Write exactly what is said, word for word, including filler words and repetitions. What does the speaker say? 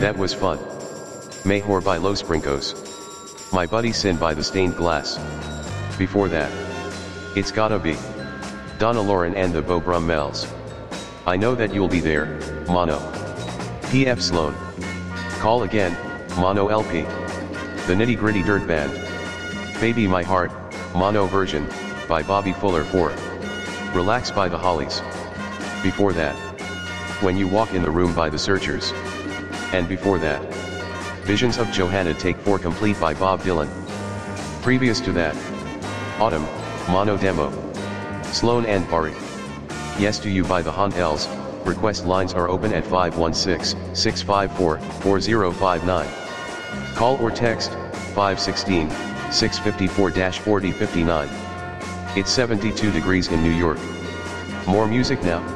That was fun. Mejor by Los Brincos. My Buddy Sin by The Stained Glass. Before that, it's gotta be Donna Lauren and the Beau Brummels. I know that you'll be there, Mono. P F Sloan. Call again, Mono L P. The Nitty Gritty Dirt Band. Baby My Heart, Mono version, by Bobby Fuller four. Relax by the Hollies. Before that, When You Walk in the Room by the Searchers. And before that, Visions of Johanna Take four Complete by Bob Dylan. Previous to that, Autumn, Mono Demo. Sloan and Pari. Yes to You by the Hunt Elves. Request lines are open at five one six, six five four, four zero five nine. Call or text, five one six, six five four, four zero five nine. It's seventy-two degrees in New York. More music now.